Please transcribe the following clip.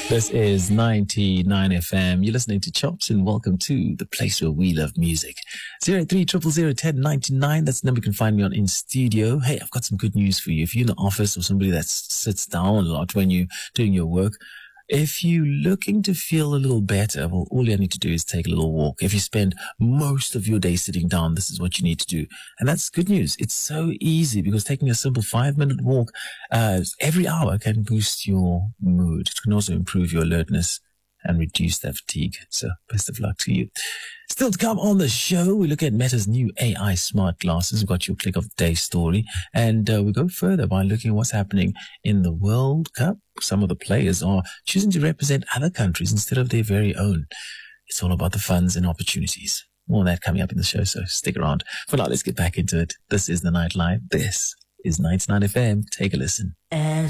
This is 99 FM. You're listening to Chops and welcome to the place where we love music. 083001099. That's the number you can find me on in studio. Hey, I've got some good news for you. If you're in the office or somebody that sits down a lot when you're doing your work, if you're looking to feel a little better, well, all you need to do is take a little walk. If you spend most of your day sitting down, this is what you need to do. And that's good news. It's so easy because taking a simple 5-minute walk every hour can boost your mood. It can also improve your alertness and reduce that fatigue. So best of luck to you. Still to come on the show, we look at Meta's new AI smart glasses. We've got your click of the day story. And we go further by looking at what's happening in the World Cup. Some of the players are choosing to represent other countries instead of their very own. It's all about the funds and opportunities. More of that coming up in the show, so stick around. For now, let's get back into it. This is The Nightline. This is 99 FM. Take a listen.